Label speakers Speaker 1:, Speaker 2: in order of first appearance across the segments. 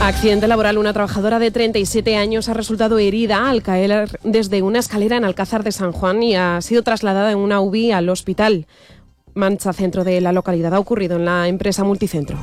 Speaker 1: Accidente laboral. Una trabajadora de 37 años ha resultado herida al caer desde una escalera en Alcázar de San Juan y ha sido trasladada en una UBI al hospital Mancha, centro de la localidad. Ha ocurrido en la empresa Multicentro.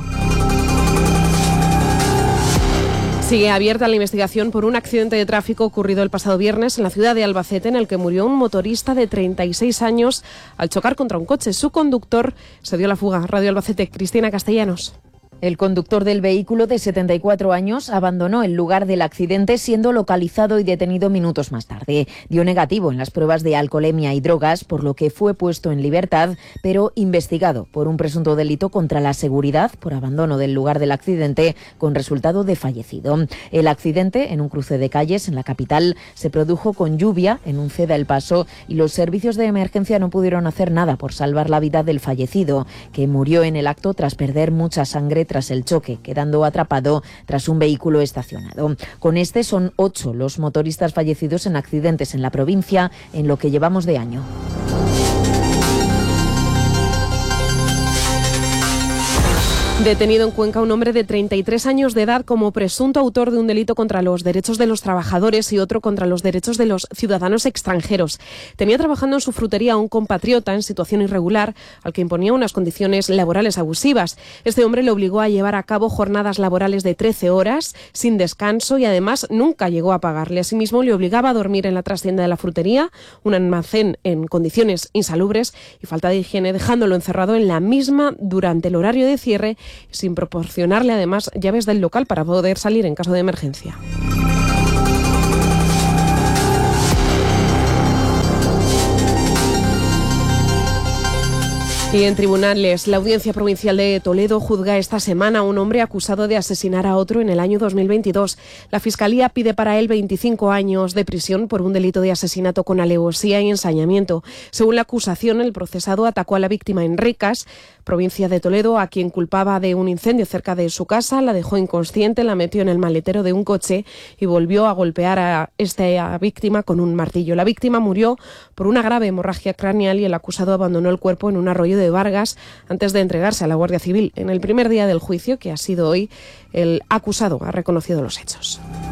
Speaker 1: Sigue abierta la investigación por un accidente de tráfico ocurrido el pasado viernes en la ciudad de Albacete, en el que murió un motorista de 36 años al chocar contra un coche. Su conductor se dio la fuga. Radio Albacete, Cristina Castellanos.
Speaker 2: El conductor del vehículo, de 74 años, abandonó el lugar del accidente, siendo localizado y detenido minutos más tarde. Dio negativo en las pruebas de alcoholemia y drogas, por lo que fue puesto en libertad, pero investigado por un presunto delito contra la seguridad por abandono del lugar del accidente, con resultado de fallecido. El accidente, en un cruce de calles en la capital, se produjo con lluvia en un ceda el paso y los servicios de emergencia no pudieron hacer nada por salvar la vida del fallecido, que murió en el acto tras perder mucha sangre tras el choque, quedando atrapado tras un vehículo estacionado. Con este son 8 los motoristas fallecidos en accidentes en la provincia en lo que llevamos de año.
Speaker 1: Detenido en Cuenca un hombre de 33 años de edad como presunto autor de un delito contra los derechos de los trabajadores y otro contra los derechos de los ciudadanos extranjeros. Tenía trabajando en su frutería a un compatriota en situación irregular al que imponía unas condiciones laborales abusivas. Este hombre le obligó a llevar a cabo jornadas laborales de 13 horas sin descanso y además nunca llegó a pagarle. Asimismo, le obligaba a dormir en la trastienda de la frutería, un almacén en condiciones insalubres y falta de higiene, dejándolo encerrado en la misma durante el horario de cierre, sin proporcionarle además llaves del local para poder salir en caso de emergencia. Y en tribunales, la Audiencia Provincial de Toledo juzga esta semana a un hombre acusado de asesinar a otro en el año 2022. La Fiscalía pide para él 25 años de prisión por un delito de asesinato con alevosía y ensañamiento. Según la acusación, el procesado atacó a la víctima en Ricas, provincia de Toledo, a quien culpaba de un incendio cerca de su casa, la dejó inconsciente, la metió en el maletero de un coche y volvió a golpear a esta víctima con un martillo. La víctima murió por una grave hemorragia craneal y el acusado abandonó el cuerpo en un arroyo de Vargas antes de entregarse a la Guardia Civil. En el primer día del juicio, que ha sido hoy, el acusado ha reconocido los hechos.